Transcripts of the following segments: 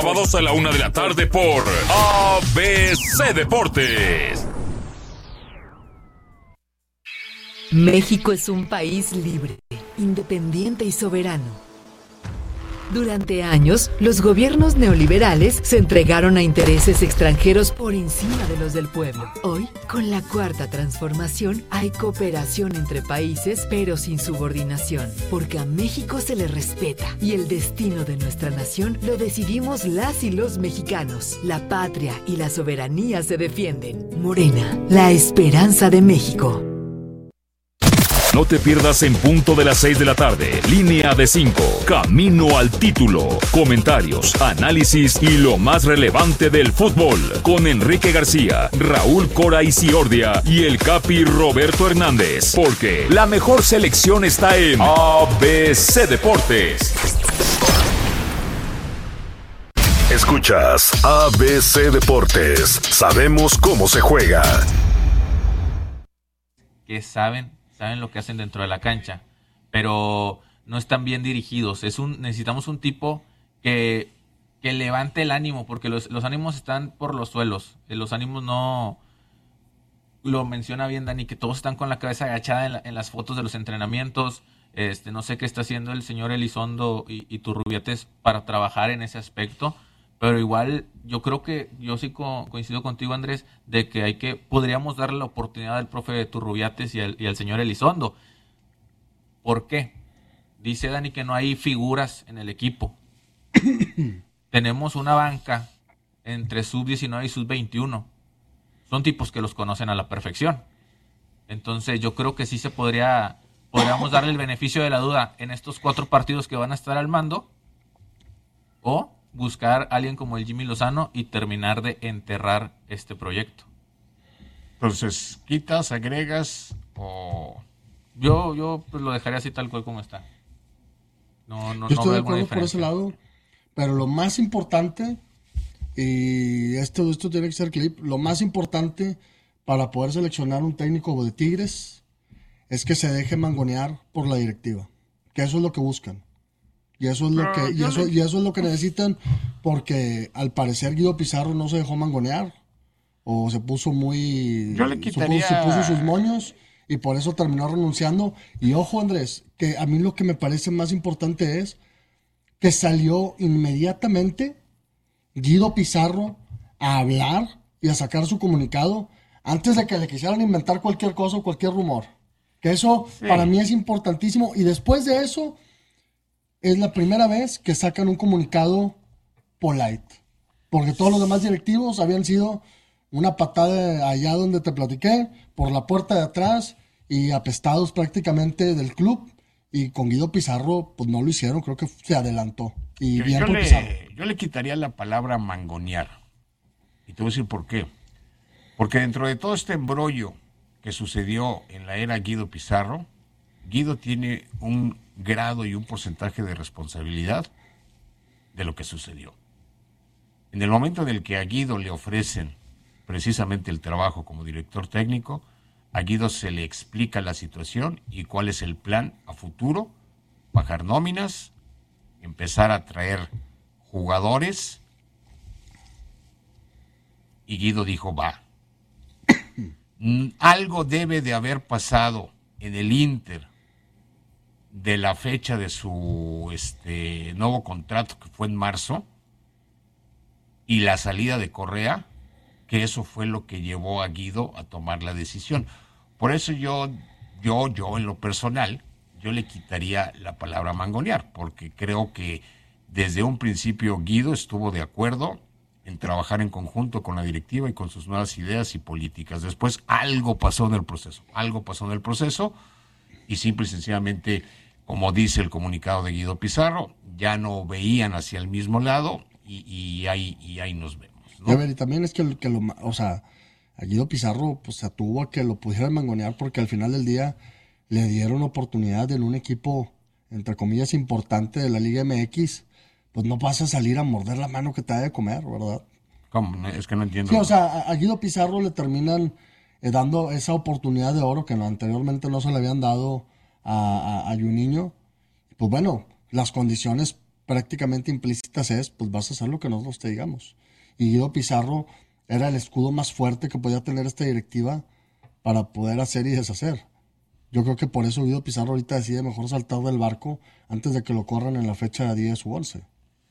Sábados a la 1:00 p.m. por ABC Deportes. México es un país libre, independiente y soberano. Durante años, los gobiernos neoliberales se entregaron a intereses extranjeros por encima de los del pueblo. Hoy, con la Cuarta Transformación, hay cooperación entre países, pero sin subordinación, porque a México se le respeta y el destino de nuestra nación lo decidimos las y los mexicanos. La patria y la soberanía se defienden. Morena, la esperanza de México. No te pierdas en punto de las 6:00 p.m. Línea de 5. Camino al título. Comentarios, análisis y lo más relevante del fútbol. Con Enrique García, Raúl Cora Isiordia y el Capi Roberto Hernández. Porque la mejor selección está en ABC Deportes. Escuchas ABC Deportes. Sabemos cómo se juega. Que saben lo que hacen dentro de la cancha, pero no están bien dirigidos. Necesitamos un tipo que levante el ánimo, porque los ánimos están por los suelos. Los ánimos no... Lo menciona bien Dani, que todos están con la cabeza agachada en las fotos de los entrenamientos. No sé qué está haciendo el señor Elizondo y Turrubiates para trabajar en ese aspecto, pero igual yo creo que yo sí coincido contigo, Andrés, de que podríamos darle la oportunidad al profe Turrubiates y al señor Elizondo. ¿Por qué? Dice Dani que no hay figuras en el equipo. Tenemos una banca entre sub-19 y sub-21. Son tipos que los conocen a la perfección. Entonces yo creo que sí podríamos darle el beneficio de la duda en estos 4 partidos que van a estar al mando, o buscar a alguien como el Jimmy Lozano y terminar de enterrar este proyecto. Entonces, ¿quitas, agregas o...? Yo pues lo dejaría así tal cual como está. No yo estoy veo de alguna acuerdo por ese diferencia. lado, pero lo más importante, y esto tiene que ser clip, lo más importante para poder seleccionar un técnico de Tigres es que se deje mangonear por la directiva, que eso es lo que buscan. Y eso es lo que y eso es lo que necesitan, porque al parecer Guido Pizarro no se dejó mangonear o se puso muy yo le quitaría... se puso sus moños y por eso terminó renunciando. Y ojo, Andrés, que a mí lo que me parece más importante es que salió inmediatamente Guido Pizarro a hablar y a sacar su comunicado antes de que le quisieran inventar cualquier cosa o cualquier rumor. Que eso para mí es importantísimo, y después de eso es la primera vez que sacan un comunicado polite. Porque todos los demás directivos habían sido una patada allá donde te platiqué, por la puerta de atrás y apestados prácticamente del club. Y con Guido Pizarro, pues no lo hicieron, creo que se adelantó. Y bien por Pizarro. Yo le quitaría la palabra mangonear. Y te voy a decir por qué. Porque dentro de todo este embrollo que sucedió en la era Guido Pizarro, Guido tiene un grado y un porcentaje de responsabilidad de lo que sucedió. En el momento en el que a Guido le ofrecen precisamente el trabajo como director técnico, a Guido se le explica la situación y cuál es el plan a futuro: bajar nóminas, empezar a traer jugadores, y Guido dijo, va. Algo debe de haber pasado en el Inter de la fecha de su nuevo contrato, que fue en marzo, y la salida de Correa, que eso fue lo que llevó a Guido a tomar la decisión. Por eso yo en lo personal, yo le quitaría la palabra mangonear, porque creo que desde un principio Guido estuvo de acuerdo en trabajar en conjunto con la directiva y con sus nuevas ideas y políticas. Después algo pasó en el proceso, y simple y sencillamente, como dice el comunicado de Guido Pizarro, ya no veían hacia el mismo lado, y ahí nos vemos, ¿no? A ver, y también es que a Guido Pizarro pues se atuvo a que lo pudieran mangonear, porque al final del día le dieron oportunidad en un equipo, entre comillas, importante de la Liga MX. Pues no vas a salir a morder la mano que te haya de comer, ¿verdad? ¿Cómo? Es que no entiendo. Sí, o sea, a Guido Pizarro le terminan dando esa oportunidad de oro que anteriormente no se le habían dado a Juninho. Pues bueno, las condiciones prácticamente implícitas es, pues vas a hacer lo que nosotros te digamos. Y Guido Pizarro era el escudo más fuerte que podía tener esta directiva para poder hacer y deshacer. Yo creo que por eso Guido Pizarro ahorita decide mejor saltar del barco antes de que lo corran en la fecha 10 u 11.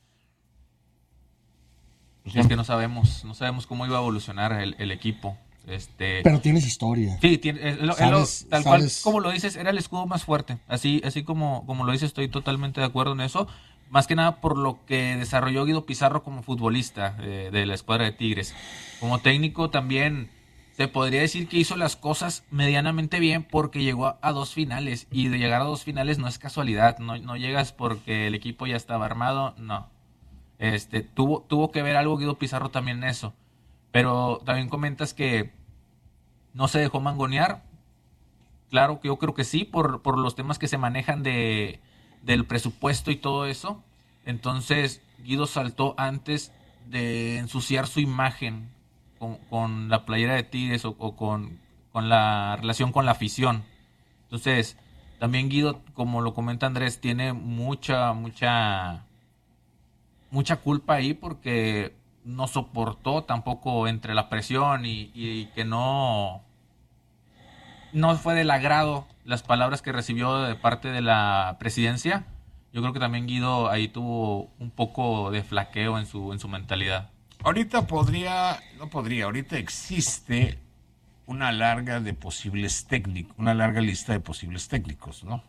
Es que no sabemos cómo iba a evolucionar el equipo. Pero tienes historia. Sí, tal cual como lo dices, era el escudo más fuerte. Así como lo dices, estoy totalmente de acuerdo en eso. Más que nada por lo que desarrolló Guido Pizarro como futbolista de la escuadra de Tigres. Como técnico también se podría decir que hizo las cosas medianamente bien porque llegó a 2 finales. Y de llegar a 2 finales no es casualidad. No llegas porque el equipo ya estaba armado, no. Tuvo que ver algo Guido Pizarro también en eso. Pero también comentas que no se dejó mangonear. Claro que yo creo que sí, por los temas que se manejan del presupuesto y todo eso. Entonces Guido saltó antes de ensuciar su imagen con la playera de Tigres o con la relación con la afición. Entonces también Guido, como lo comenta Andrés, tiene mucha culpa ahí porque no soportó tampoco entre la presión y que no fue del agrado las palabras que recibió de parte de la presidencia. Yo creo que también Guido ahí tuvo un poco de flaqueo en su mentalidad. Ahorita ahorita existe una larga lista de posibles técnicos, ¿no?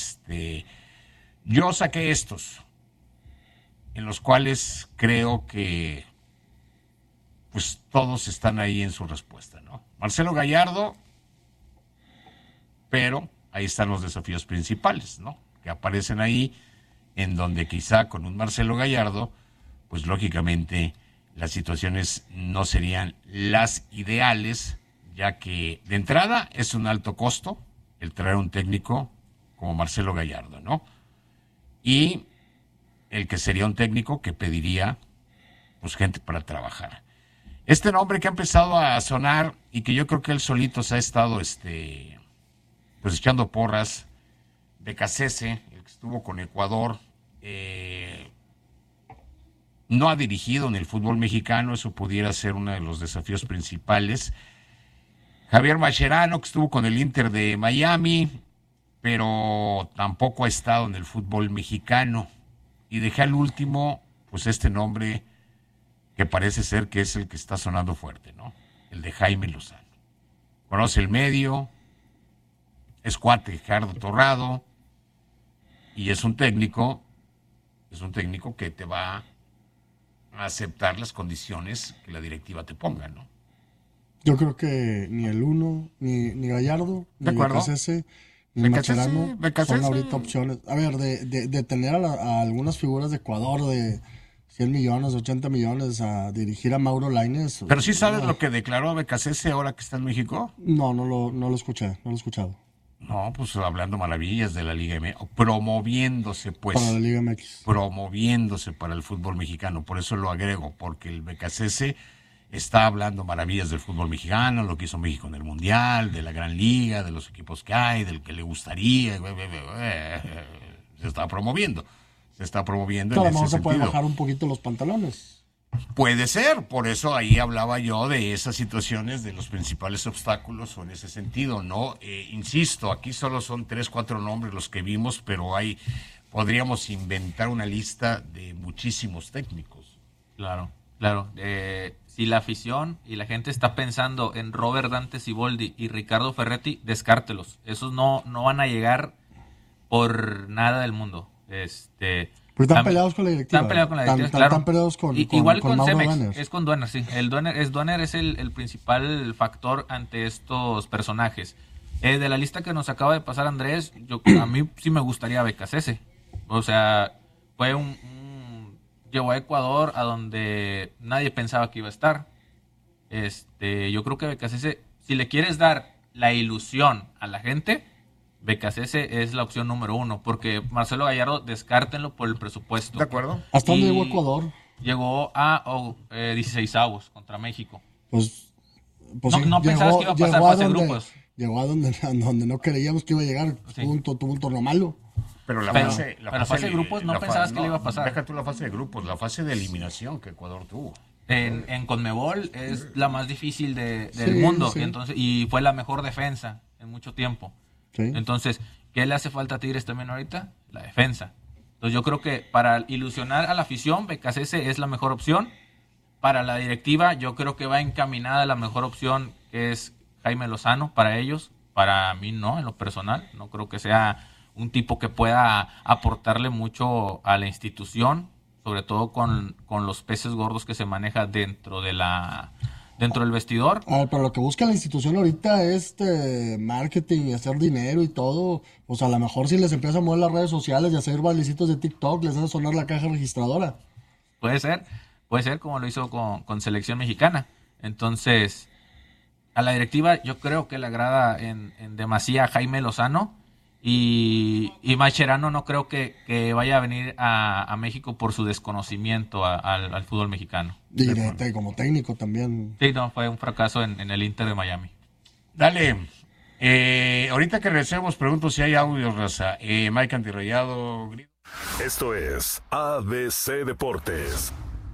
Yo saqué estos, en los cuales creo que pues todos están ahí en su respuesta, ¿no? Marcelo Gallardo, pero ahí están los desafíos principales, ¿no? Que aparecen ahí, en donde quizá con un Marcelo Gallardo, pues lógicamente las situaciones no serían las ideales, ya que de entrada es un alto costo el traer un técnico como Marcelo Gallardo, ¿no? Y el que sería un técnico que pediría pues gente para trabajar. Este nombre que ha empezado a sonar y que yo creo que él solito se ha estado pues echando porras, Becasese, el que estuvo con Ecuador, no ha dirigido en el fútbol mexicano, eso pudiera ser uno de los desafíos principales. Javier Mascherano, que estuvo con el Inter de Miami, pero tampoco ha estado en el fútbol mexicano. Y dejé al último, pues este nombre que parece ser que es el que está sonando fuerte, ¿no? El de Jaime Lozano. Conoce el medio, es cuate de Gerardo Torrado, y es un técnico que te va a aceptar las condiciones que la directiva te ponga, ¿no? Yo creo que ni el uno, ni Gallardo, ni Becasese, ni Mascherano son ahorita opciones. A ver, de tener a algunas figuras de Ecuador de 100 millones, 80 millones a dirigir a Mauro Lainez. Pero sí sabes lo que declaró Becasese ahora que está en México. No lo escuché, no lo he escuchado. No, pues hablando maravillas de la Liga MX, promoviéndose pues. Para la Liga MX. Promoviéndose para el fútbol mexicano, por eso lo agrego, porque el Becasese está hablando maravillas del fútbol mexicano, lo que hizo México en el Mundial, de la Gran Liga, de los equipos que hay, del que le gustaría, se está promoviendo Pero en ese sentido. a lo mejor se puede bajar un poquito los pantalones. Puede ser, por eso ahí hablaba yo de esas situaciones, de los principales obstáculos o en ese sentido, ¿no? Insisto, aquí solo son 3-4 nombres los que vimos, pero podríamos inventar una lista de muchísimos técnicos. Claro. Si la afición y la gente está pensando en Robert Dante Siboldi y Ricardo Ferretti, descártelos. Esos no van a llegar por nada del mundo. Pero están peleados con la directiva. Están peleados con la directiva, claro. Están peleados igual con Mauro Cemex, Duener. es con Duener, sí. Duener es el principal factor ante estos personajes. De la lista que nos acaba de pasar Andrés, a mí sí me gustaría Becasese. O sea, fue llevó a Ecuador a donde nadie pensaba que iba a estar. Yo creo que Becasese, si le quieres dar la ilusión a la gente, Becasese es la opción número 1, porque Marcelo Gallardo, descártenlo por el presupuesto. ¿De acuerdo? ¿Hasta dónde llegó Ecuador? Llegó a 16avos contra México. Pues no sí, pensabas que iba a pasar fase de grupos. Llegó a donde no creíamos que iba a llegar. Sí. Tuvo un torneo malo. Pero la Pero- fase, pero la fase de grupos no pensabas que le iba a pasar. Deja tú la fase de grupos, la fase de eliminación que Ecuador tuvo. En Conmebol es la más difícil del Sí, mundo, sí. y fue la mejor defensa en mucho tiempo. Sí. Entonces, ¿qué le hace falta a Tigres también ahorita? La defensa. Entonces yo creo que para ilusionar a la afición, Becasese es la mejor opción. Para la directiva, yo creo que va encaminada la mejor opción, que es Jaime Lozano, para ellos. Para mí no, en lo personal. No creo que sea un tipo que pueda aportarle mucho a la institución, sobre todo con los peces gordos que se maneja dentro del vestidor. A ver, pero lo que busca la institución ahorita es marketing y hacer dinero y todo. Pues a lo mejor si les empieza a mover las redes sociales y hacer bailecitos de TikTok, les hace sonar la caja registradora. Puede ser como lo hizo con Selección Mexicana. Entonces, a la directiva yo creo que le agrada en demasía a Jaime Lozano, y Mascherano no creo que vaya a venir a México por su desconocimiento al fútbol mexicano. Y como técnico también. Sí, no, fue un fracaso en el Inter de Miami. Dale. Ahorita que regresemos, pregunto si hay audio, raza. Mike Antirrayado. Esto es ABC Deportes.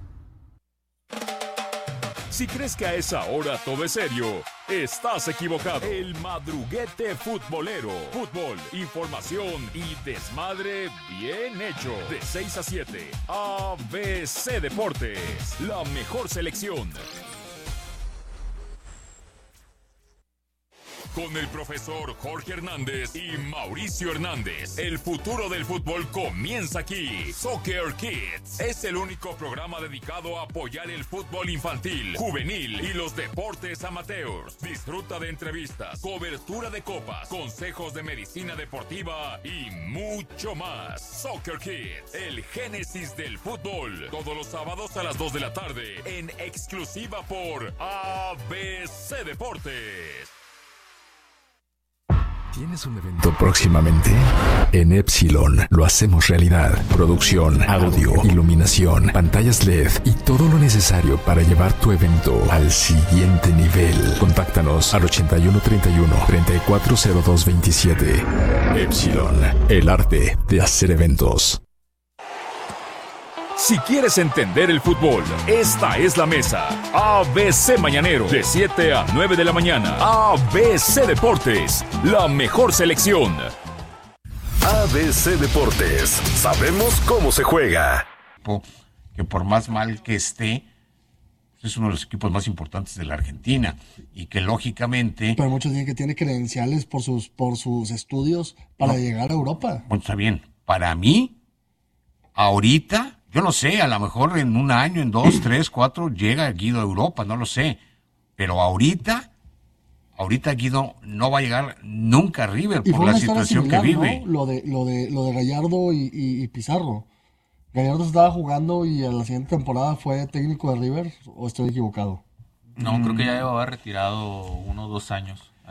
Si crees que a esa hora todo es serio, estás equivocado. El madruguete futbolero. Fútbol, información y desmadre bien hecho. De 6 a 7, ABC Deportes. La mejor selección. Con el profesor Jorge Hernández y Mauricio Hernández. El futuro del fútbol comienza aquí. Soccer Kids es el único programa dedicado a apoyar el fútbol infantil, juvenil y los deportes amateurs. Disfruta de entrevistas, cobertura de copas, consejos de medicina deportiva y mucho más. Soccer Kids, el génesis del fútbol. Todos los sábados a las 2 de la tarde en exclusiva por ABC Deportes. ¿Tienes un evento próximamente? En Epsilon lo hacemos realidad. Producción, audio, iluminación, pantallas LED y todo lo necesario para llevar tu evento al siguiente nivel. Contáctanos al 8131-340227. Epsilon, el arte de hacer eventos. Si quieres entender el fútbol, esta es la mesa. ABC Mañanero, de 7 a 9 de la mañana. ABC Deportes, la mejor selección. ABC Deportes. Sabemos cómo se juega. Que por más mal que esté, es uno de los equipos más importantes de la Argentina y que lógicamente... Pero muchos dicen que tiene credenciales por sus estudios para llegar a Europa. Bueno, está bien. Para mí, ahorita... Yo no sé, a lo mejor en un año, en 2, 3, 4, llega Guido a Europa, no lo sé. Pero ahorita Guido no va a llegar nunca a River Y por fue la una historia situación similar, que vive. ¿no? Lo de Gallardo y Pizarro. Gallardo estaba jugando y en la siguiente temporada fue técnico de River, ¿o estoy equivocado? No, creo que ya llevaba retirado 1 o 2 años.